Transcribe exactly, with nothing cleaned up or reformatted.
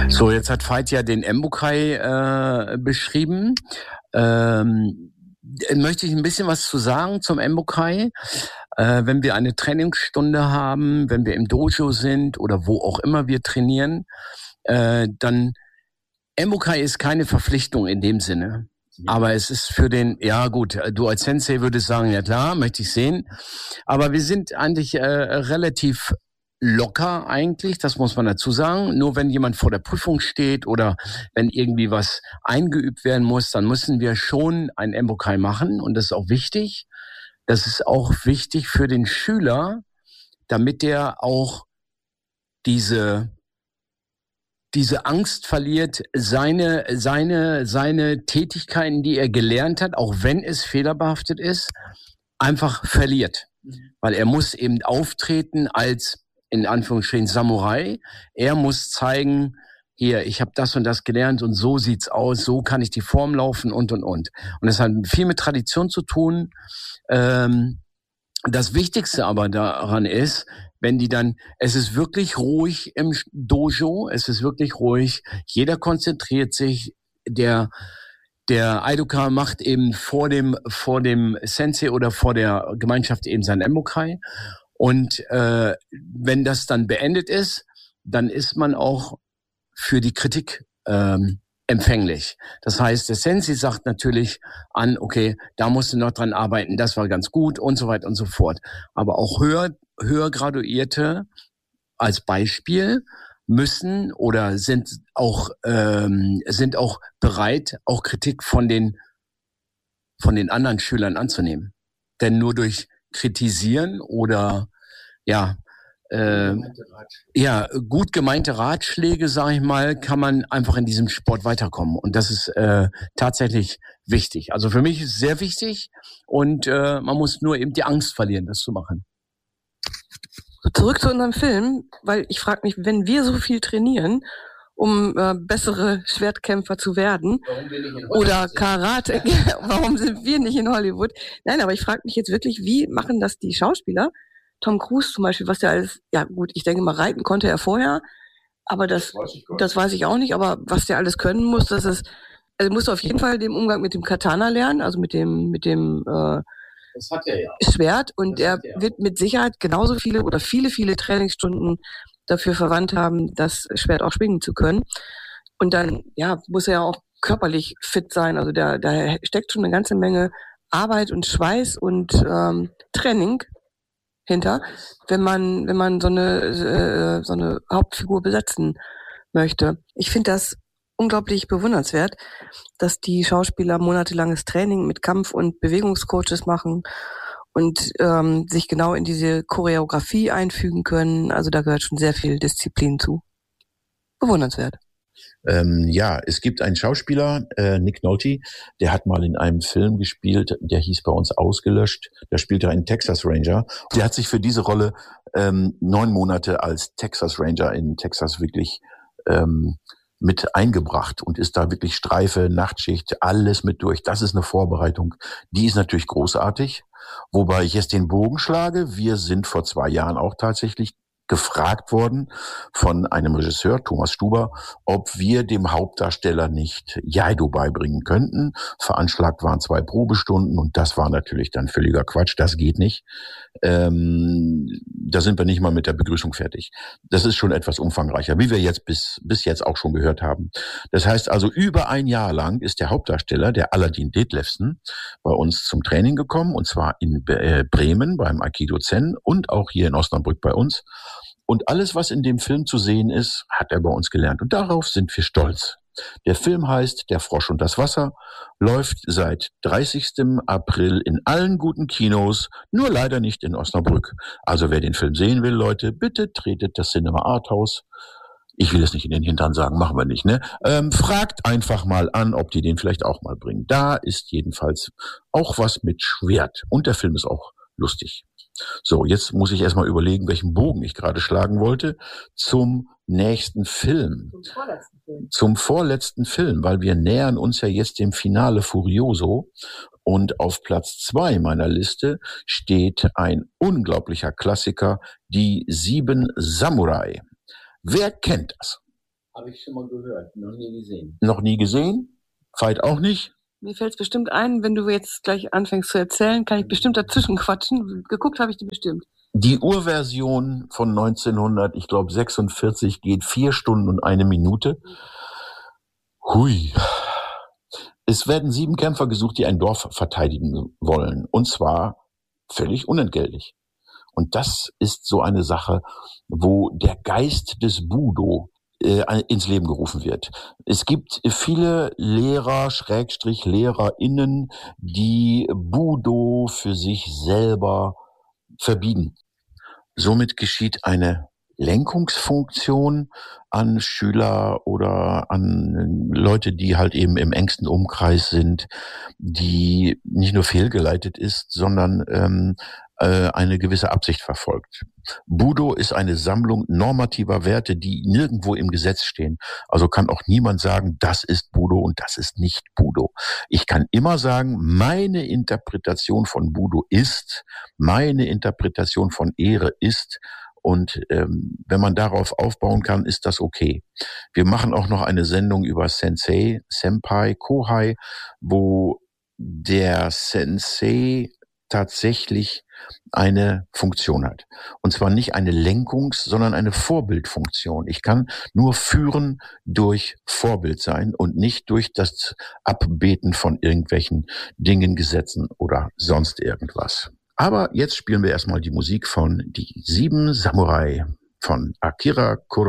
So, jetzt hat Veit ja den Embukai äh, beschrieben. Ähm, möchte ich ein bisschen was zu sagen zum Embukai. Äh, wenn wir eine Trainingsstunde haben, wenn wir im Dojo sind oder wo auch immer wir trainieren, äh, dann Embukai ist keine Verpflichtung in dem Sinne. Ja. Aber es ist für den, ja gut, du als Sensei würdest sagen, ja klar, möchte ich sehen. Aber wir sind eigentlich äh, relativ locker eigentlich, das muss man dazu sagen. Nur wenn jemand vor der Prüfung steht oder wenn irgendwie was eingeübt werden muss, dann müssen wir schon ein Embukai machen. Und das ist auch wichtig. Das ist auch wichtig für den Schüler, damit der auch diese diese Angst verliert, seine, seine, seine Tätigkeiten, die er gelernt hat, auch wenn es fehlerbehaftet ist, einfach verliert. Weil er muss eben auftreten als, in Anführungsstrichen, Samurai. Er muss zeigen, hier, ich habe das und das gelernt und so sieht's aus, so kann ich die Form laufen und, und, und. Und das hat viel mit Tradition zu tun. Ähm, das Wichtigste aber daran ist, wenn die dann, es ist wirklich ruhig im Dojo, es ist wirklich ruhig, jeder konzentriert sich, der, der Aidoka macht eben vor dem, vor dem Sensei oder vor der Gemeinschaft eben sein Embukai. Und äh, wenn das dann beendet ist, dann ist man auch für die Kritik ähm, empfänglich. Das heißt, der Sensei sagt natürlich an, okay, da musst du noch dran arbeiten, das war ganz gut und so weiter und so fort. Aber auch höher, höher Graduierte als Beispiel müssen oder sind auch ähm, sind auch bereit, auch Kritik von den von den anderen Schülern anzunehmen. Denn nur durch Kritisieren oder ja Äh, ja, gut gemeinte Ratschläge, sage ich mal, kann man einfach in diesem Sport weiterkommen. Und das ist äh, tatsächlich wichtig. Also für mich ist es sehr wichtig und äh, man muss nur eben die Angst verlieren, das zu machen. Zurück zu unserem Film, weil ich frage mich, wenn wir so viel trainieren, um äh, bessere Schwertkämpfer zu werden oder Karate, warum sind wir nicht in Hollywood? Nein, aber ich frage mich jetzt wirklich, wie machen das die Schauspieler? Tom Cruise zum Beispiel, was der alles, ja gut, ich denke mal, reiten konnte er vorher, aber das, das weiß ich, das weiß ich auch nicht, aber was der alles können muss, das ist, also musst du auf jeden Fall den Umgang mit dem Katana lernen, also mit dem, mit dem äh, das hat er ja. Schwert und er, er wird mit Sicherheit genauso viele oder viele, viele Trainingsstunden dafür verwandt haben, das Schwert auch schwingen zu können. Und dann, ja, muss er ja auch körperlich fit sein, also da, da steckt schon eine ganze Menge Arbeit und Schweiß und ähm, Training hinter, wenn man wenn man so eine äh, so eine Hauptfigur besetzen möchte. Ich finde das unglaublich bewundernswert, dass die Schauspieler monatelanges Training mit Kampf- und Bewegungscoaches machen und ähm, sich genau in diese Choreografie einfügen können. Also da gehört schon sehr viel Disziplin zu. Bewundernswert. Ähm, ja, es gibt einen Schauspieler, äh, Nick Nolte, der hat mal in einem Film gespielt, der hieß bei uns Ausgelöscht. Da spielt er einen Texas Ranger. Der hat sich für diese Rolle ähm, neun Monate als Texas Ranger in Texas wirklich ähm, mit eingebracht und ist da wirklich Streife, Nachtschicht, alles mit durch. Das ist eine Vorbereitung, die ist natürlich großartig. Wobei ich jetzt den Bogen schlage. Wir sind vor zwei Jahren auch tatsächlich gefragt worden von einem Regisseur, Thomas Stuber, ob wir dem Hauptdarsteller nicht Jaido beibringen könnten. Veranschlagt waren zwei Probestunden und das war natürlich dann völliger Quatsch. Das geht nicht. Ähm, da sind wir nicht mal mit der Begrüßung fertig. Das ist schon etwas umfangreicher, wie wir jetzt bis, bis jetzt auch schon gehört haben. Das heißt also, über ein Jahr lang ist der Hauptdarsteller, der Aladin Detlefsen, bei uns zum Training gekommen, und zwar in Bremen beim Aikido Zen und auch hier in Osnabrück bei uns. Und alles, was in dem Film zu sehen ist, hat er bei uns gelernt. Und darauf sind wir stolz. Der Film heißt Der Frosch und das Wasser, läuft seit dreißigsten April in allen guten Kinos, nur leider nicht in Osnabrück. Also wer den Film sehen will, Leute, bitte tretet das Cinema Arthouse. Ich will es nicht in den Hintern sagen, machen wir nicht, ne? Ähm, fragt einfach mal an, ob die den vielleicht auch mal bringen. Da ist jedenfalls auch was mit Schwert. Und der Film ist auch lustig. So, jetzt muss ich erstmal überlegen, welchen Bogen ich gerade schlagen wollte zum nächsten Film. Zum vorletzten Film. Zum vorletzten Film, weil wir nähern uns ja jetzt dem Finale Furioso. Und auf Platz zwei meiner Liste steht ein unglaublicher Klassiker, die Sieben Samurai. Wer kennt das? Habe ich schon mal gehört, noch nie gesehen. Noch nie gesehen? Veit auch nicht? Mir fällt es bestimmt ein, wenn du jetzt gleich anfängst zu erzählen, kann ich bestimmt dazwischen quatschen. Geguckt habe ich die bestimmt. Die Urversion von neunzehnhundert, ich glaube sechsundvierzig, geht vier Stunden und eine Minute. Hui. Es werden sieben Kämpfer gesucht, die ein Dorf verteidigen wollen. Und zwar völlig unentgeltlich. Und das ist so eine Sache, wo der Geist des Budo äh, ins Leben gerufen wird. Es gibt viele Lehrer, Schrägstrich LehrerInnen, die Budo für sich selber verbieten. Somit geschieht eine Lenkungsfunktion an Schüler oder an Leute, die halt eben im engsten Umkreis sind, die nicht nur fehlgeleitet ist, sondern ähm, äh, eine gewisse Absicht verfolgt. Budo ist eine Sammlung normativer Werte, die nirgendwo im Gesetz stehen. Also kann auch niemand sagen, das ist Budo und das ist nicht Budo. Ich kann immer sagen, meine Interpretation von Budo ist, meine Interpretation von Ehre ist, und ähm, wenn man darauf aufbauen kann, ist das okay. Wir machen auch noch eine Sendung über Sensei, Senpai, Kohai, wo der Sensei tatsächlich eine Funktion hat. Und zwar nicht eine Lenkungs-, sondern eine Vorbildfunktion. Ich kann nur führen durch Vorbild sein und nicht durch das Abbeten von irgendwelchen Dingen, Gesetzen oder sonst irgendwas. Aber jetzt spielen wir erstmal die Musik von Die Sieben Samurai von Akira Kurosawa.